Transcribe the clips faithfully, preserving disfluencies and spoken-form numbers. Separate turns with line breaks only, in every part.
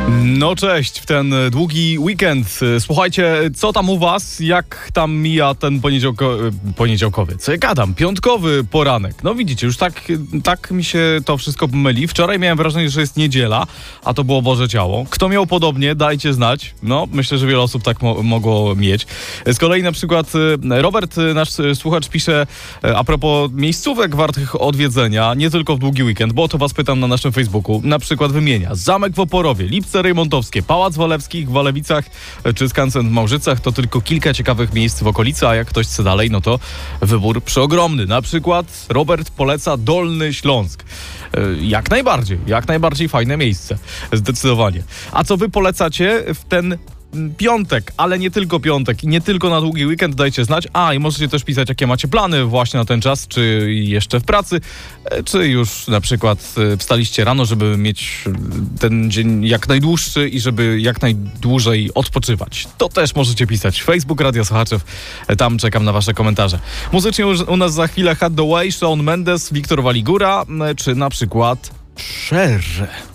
No cześć, w ten długi weekend. Słuchajcie, co tam u was? Jak tam mija ten poniedziałko... poniedziałkowy? Co ja gadam? Piątkowy poranek. No widzicie, już tak, tak mi się to wszystko myli. Wczoraj miałem wrażenie, że jest niedziela, a to było Boże Ciało. Kto miał podobnie, dajcie znać. No, myślę, że wiele osób tak mo- mogło mieć. Z kolei na przykład Robert, nasz słuchacz, pisze a propos miejscówek wartych odwiedzenia, nie tylko w długi weekend, bo o to was pytam na naszym Facebooku. Na przykład wymienia Zamek w Oporowie, Lipce Rejmontowskie, Pałac Walewskich w Walewicach czy Skansen w Małżycach. To tylko kilka ciekawych miejsc w okolicy, a jak ktoś chce dalej, no to wybór przeogromny. Na przykład Robert poleca Dolny Śląsk. Jak najbardziej, jak najbardziej fajne miejsce. Zdecydowanie. A co wy polecacie w ten piątek, ale nie tylko piątek i nie tylko na długi weekend, dajcie znać. A, i możecie też pisać, jakie macie plany właśnie na ten czas, czy jeszcze w pracy, czy już na przykład wstaliście rano, żeby mieć ten dzień jak najdłuższy i żeby jak najdłużej odpoczywać. To też możecie pisać. Facebook Radio Sochaczew, tam czekam na wasze komentarze. Muzycznie u nas za chwilę Had the Way, Shawn Mendes, Wiktor Waligura, czy na przykład Cher.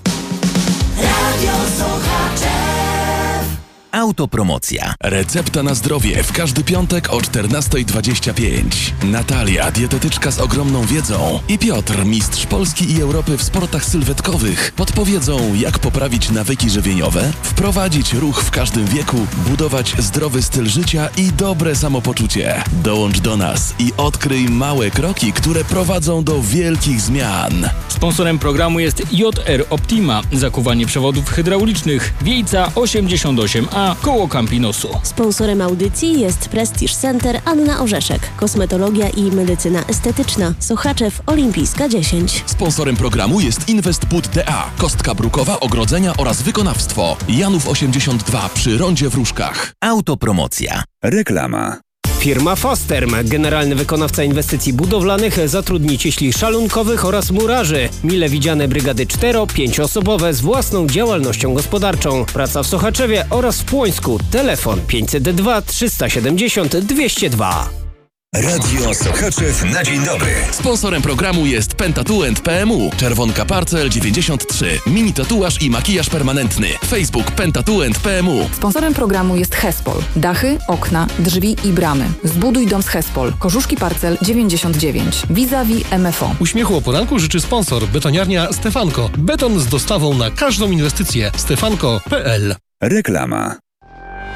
Radio Sochaczew.
Autopromocja. Recepta na zdrowie w każdy piątek o czternasta dwadzieścia pięć. Natalia, dietetyczka z ogromną wiedzą, i Piotr, mistrz Polski i Europy w sportach sylwetkowych, podpowiedzą, jak poprawić nawyki żywieniowe, wprowadzić ruch w każdym wieku, budować zdrowy styl życia i dobre samopoczucie. Dołącz do nas i odkryj małe kroki, które prowadzą do wielkich zmian.
Sponsorem programu jest J R Optima, zakuwanie przewodów hydraulicznych, Wiejca osiemdziesiąt osiem A, koło Campinosu.
Sponsorem audycji jest Prestige Center Anna Orzeszek, kosmetologia i medycyna estetyczna, Sochaczew Olimpijska dziesięć.
Sponsorem programu jest Investput D A, kostka brukowa, ogrodzenia oraz wykonawstwo. Janów osiemdziesiąt dwa przy Rondzie w Różkach. Autopromocja.
Reklama.
Firma Fasterm, generalny wykonawca inwestycji budowlanych, zatrudni cieśli szalunkowych oraz murarzy. Mile widziane brygady cztero-pięcioosobowe z własną działalnością gospodarczą. Praca w Sochaczewie oraz w Płońsku. Telefon pięćset dwa trzysta siedemdziesiąt dwieście dwa.
Radio Sochaczew na dzień dobry.
Sponsorem programu jest Pentatuent P M U, Czerwonka Parcel dziewięćdziesiąt trzy, mini tatuaż i makijaż permanentny. Facebook Pentatuent P M U.
Sponsorem programu jest Hespol. Dachy, okna, drzwi i bramy. Zbuduj dom z Hespol. Korzuszki Parcel dziewięćdziesiąt dziewięć. Vis-a-vis M F O.
Uśmiechu o poranku życzy sponsor betoniarnia Stefanko. Beton z dostawą na każdą inwestycję. stefanko kropka p l.
Reklama.